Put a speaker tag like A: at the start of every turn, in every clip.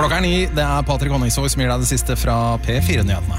A: Klokka 9, det Patrick Honningsvåg som gir deg det siste fra P4-nyhetene.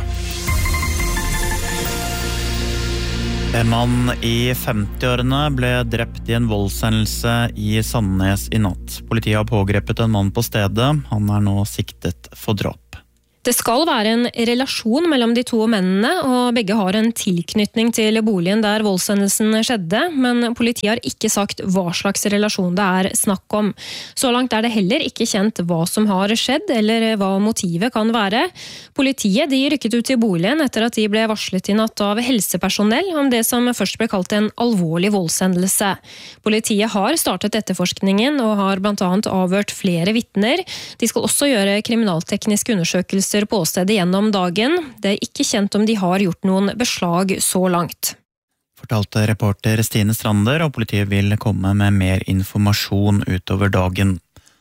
B: En mann i 50-årene ble drept i en voldshendelse i Sandnes i natt. Politiet har pågrepet en mann på stedet. Han nå siktet for drap.
C: Det skal være en relasjon mellom de to mennene, og begge har en tilknytning til boligen der voldshendelsen skjedde, men politiet har ikke sagt hva slags relasjon det snakk om. Så langt det heller ikke kjent hva som har skjedd, eller hva motivet kan være. Politiet de rykket ut til boligen etter at de ble varslet i natt av helsepersonell om det som først ble kalt en alvorlig voldshendelse. Politiet har startet etterforskningen og har blant annet avhørt flere vitner. De skal også gjøre kriminaltekniske undersøkelser på stedet gjennom dagen. Det ikke kjent om de har gjort noen beslag så langt.
B: Fortalte reporter Stine Strander, og politiet vil komme med mer informasjon utover dagen.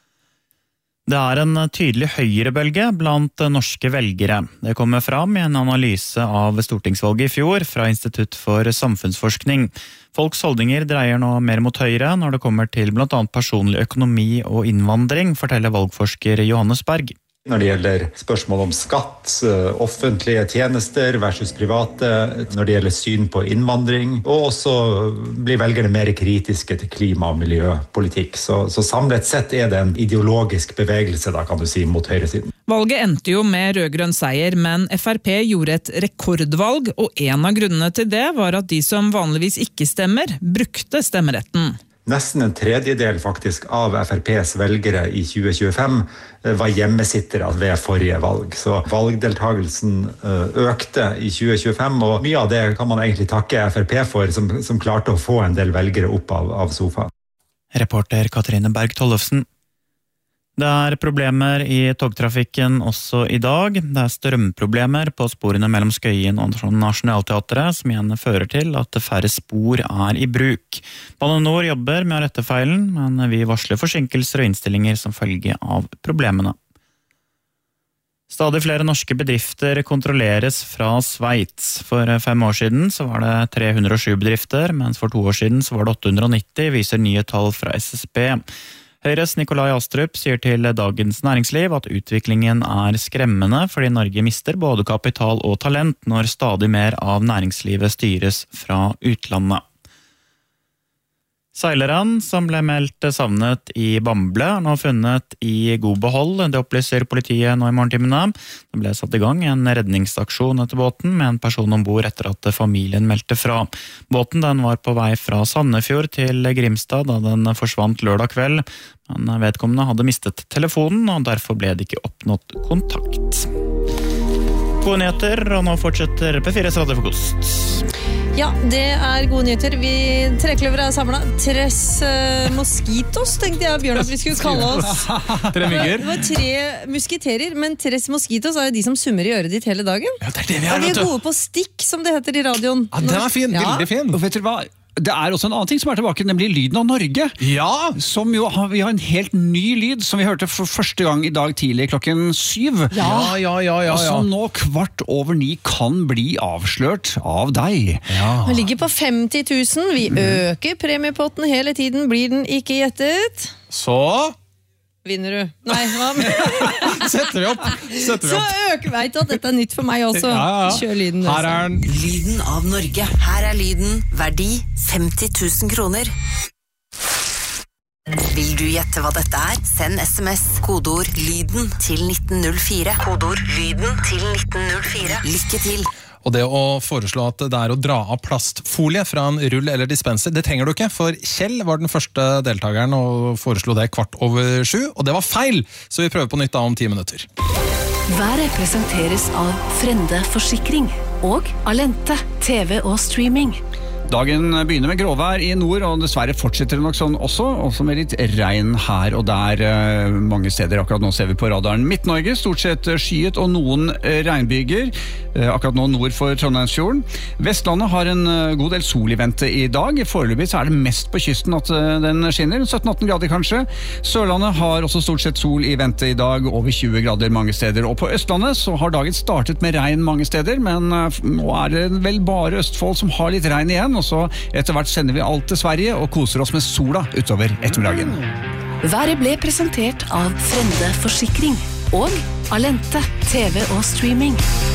B: Det en tydelig høyrebølge blant norske velgere. Det kommer fram i en analyse av stortingsvalget i fjor fra Institutt for samfunnsforskning. Folks holdninger dreier nå mer mot høyre når det kommer til blant annet personlig økonomi og innvandring, forteller valgforsker Johannes Berg.
D: Når det gjelder spørsmål om skatt, offentlige tjenester versus private, når det gjelder syn på innvandring, og også blir velgerne mer kritiske til klima- og miljøpolitikk. Så samlet sett det en ideologisk bevegelse, da kan du si, mot høyresiden.
E: Valget endte jo med rød-grønn seier, men FrP gjorde et rekordvalg, og en av grunnene til det var at de som vanligvis ikke stemmer, brukte stemmeretten.
D: Nesten en tredjedel faktisk av FrPs velgere i 2025 var hjemmesittere ved forrige valg. Så valgdeltagelsen økte i 2025, og mye av det kan man egentlig takke FrP for, som klarte å få en del velgere opp av sofa.
B: Reporter Katrine Berg Tollefsen. Det problemer i togtrafikken også i dag. Det strømproblemer på sporene mellom Skøyen og Nationaltheatret, som igjen fører til at færre spor i bruk. Bane Nor jobber med å rette feilen, men vi varsler forsinkelser og innstillinger som følge av problemene. Stadig flere norske bedrifter kontrolleres fra Sveits. For 5 år siden så var det 307 bedrifter, mens for 2 år siden så var det 890, viser nye tall fra SSB. Høyres Nikolai Astrup sier til Dagens Næringsliv at utviklingen skremmende fordi Norge mister både kapital og talent når stadig mer av næringslivet styres fra utlandet. Seileren som ble meldt savnet i Bamble nå funnet i god behold. Det opplyser politiet nå i morgentimene. Det ble satt i gang en redningsaksjon etter båten med en person ombord etter at familien meldte fra. Båten den var på vei fra Sandefjord til Grimstad da den forsvant lørdag kveld. Men vedkommende hadde mistet telefonen, og derfor ble det ikke oppnådd kontakt. Gode nyheter, og nå fortsetter P4s radiofrokost.
F: Ja, det gode nyheter. Trekløveret samlet. Tres mosquitos, tenkte jeg, Bjørn, at vi skulle kalle oss.
A: 3 mygger.
F: Det var 3 musketerer, men tres mosquitos jo de som summer i øret ditt hele dagen.
A: Ja, det det vi
F: vi gode på stikk, som det heter i radioen.
A: Ja, den fin, veldig fin.
G: Og vet dere hva? Det også en annen ting som tilbake, nemlig lyden av Norge.
A: Ja!
G: Som jo, vi har en helt ny lyd, som vi hørte for første gang i dag tidlig klokken 7.
A: Ja.
G: Og som nå 8:15 kan bli avslørt av deg.
A: Ja.
F: Den ligger på 50 000. Vi øker premiepotten hele tiden. Blir den ikke gjettet?
A: Så
F: vinner du. Nei, hva?
A: setter vi opp.
F: Så øker, vet du at dette nytt for meg også.
A: Ja.
F: Kjør lyden.
A: Her den.
H: Lyden av Norge. Her lyden. Verdi 50 000 kroner. Vil du gjette hva dette Send SMS, kodeord lyden til 1904. Kodeord lyden til 1904. Lykke til!
A: Og det å foreslå at det å dra av plastfolie fra en rull eller dispenser, det trenger du ikke, for Kjell var den første deltakeren og foreslo det 7:15, og det var feil, så vi prøver på nytt da om 10 minutter.
I: Været presenteres av Frende Forsikring og Alente, TV og streaming.
G: Dagen begynner med gråvær i nord, og dessverre fortsetter det nok sånn også med litt regn her og der mange steder. Akkurat nå ser vi på radaren Midt-Norge, stort sett skyet og noen regnbyger, akkurat nå nord for Trondheimsfjorden. Vestlandet har en god del sol i vente i dag. Foreløpig så det mest på kysten at den skinner, 17-18 grader kanskje. Sørlandet har også stort sett sol i vente i dag, over 20 grader mange steder. Og på Østlandet så har dagen startet med regn mange steder, men nå det vel bare Østfold som har litt regn igjen, og så etter hvert sender vi alt til Sverige og koser oss med sola utover ettermiddagen.
I: Været ble presentert av Frende Forsikring. og Alente TV og streaming.